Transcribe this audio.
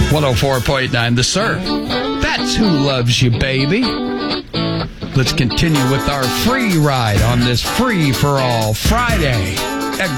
104.9 The Surf. That's who loves you, baby. Let's continue with our free ride on this Free for All Friday.